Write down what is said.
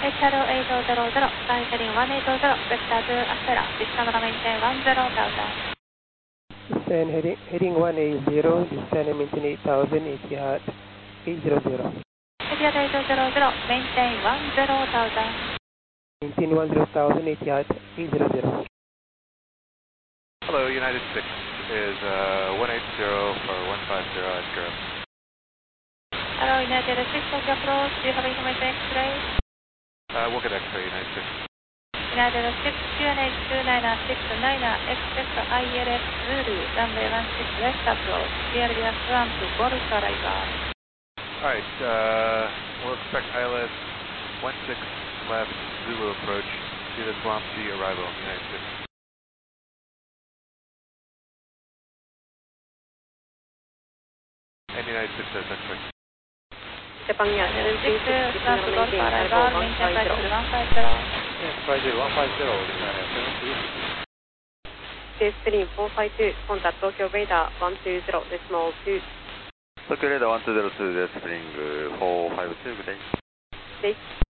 Shadow 800, Sky heading 180, vector to Astera, descend maintain 10,000. Descend heading 180, descend and maintain 8,000, Etihad 800. Etihad 800, maintain 10,000. Maintain 10,000, Etihad 800. Hello, United 6 is 180 for 150 Edgar. Hello, United 6, on the approach, do you have information X-ray? We'll get X-ray, United 6. United 6, QNH 2969, expect ILS Zulu, runway 16 west approach, CLBS 1 to Golf arrival. Alright, we'll expect ILS 16 left Zulu approach to the Swamp G arrival, United 6. And United 6 says X-ray. Japan United 6, Swamp to Golf arrival, maintain price 150. Price 150, Stream 452, contact Tokyo Radar 120, decimal 2. Tokyo Radar 1202 です。スプリング452、good day. で